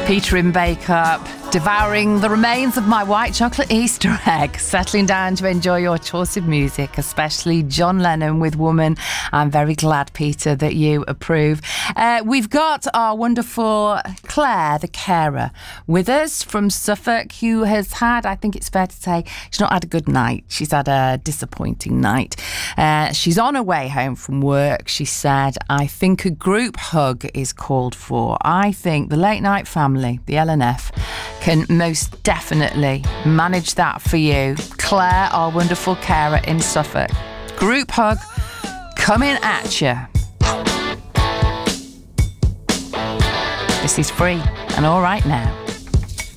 Peter in Bake-Up, devouring the remains of my white chocolate Easter egg, settling down to enjoy your choice of music, especially John Lennon with Woman. I'm very glad, Peter, that you approve. We've got our wonderful Claire, the carer, with us from Suffolk, who has had, I think it's fair to say, she's not had a good night. She's had a disappointing night. She's on her way home from work. She said, I think a group hug is called for. I think the Late Night Family, the LNF, can most definitely manage that for you. Claire, our wonderful carer in Suffolk. Group hug coming at you. This is free and all right now.